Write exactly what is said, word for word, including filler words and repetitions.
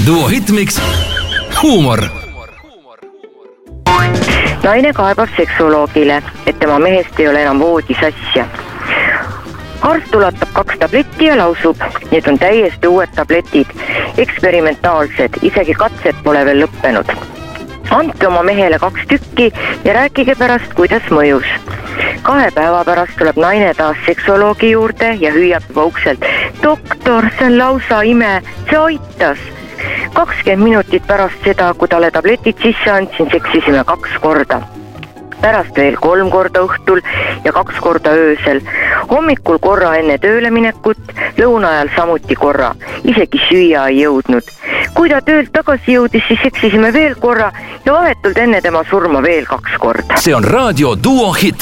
Duo Hitmix huumor. Naine kaebab seksuoloogile, et tema mehest ei ole enam voodis asja. Arst ulatab kaks tabletti ja lausub, need on täiesti uued tabletid, eksperimentaalsed, isegi katsed pole veel lõppenud. Andke oma mehele kaks tükki ja rääkige pärast, kuidas mõjus. Kahe päeva pärast tuleb naine taas seksuoloogi juurde ja hüüab juba ukselt. Doktor, see on lausa ime, see aitas. kakskümmend minutit pärast seda, kui talle tabletid sisse andsin, seksisime kaks korda. Pärast veel kolm korda õhtul ja kaks korda öösel. Hommikul korra enne tööle minekut, lõuna ajal samuti korra. Isegi süüa ei jõudnud. Kui ta töölt tagasi jõudis, siis seksisime veel korra ja vahetult enne tema surma veel kaks korda. See on Raadio Duo Hit.